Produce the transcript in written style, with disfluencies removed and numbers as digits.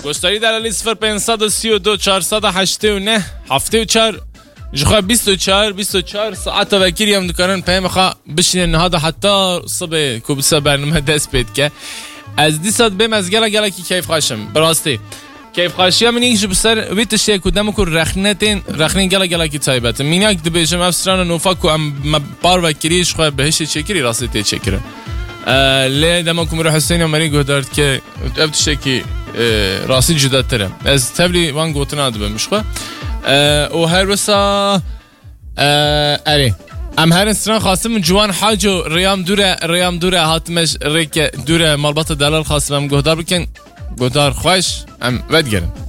گوشتاری دلالی 0532 489 74 جخوا 24 ساعت وکیری هم دکارن پیم خواه بشینن نهاده حتی صبح کوبسا برنامه دست بید که از دی ساعت بیم از گلا کی کیف خواشم براستی کیف خواشی هم اینیش بسر ویتش یک کدام کو رخنین گلا کی تایبت میناک دبیجم افسران نوفاک و بار وکیریش خواه بهش چکری راستی تی چکره لی دما کومر حسین عمری گودارد که ابتش کی راستی جدا تره از تبلی وان گوتنا دبمش خو و هر بسا اری ام هر انسان خاصم جوان حاجو ریام دوره هاتمش ریک دوره مالبات دلال خاصم گودار بکن گودار خوش ام ود گرم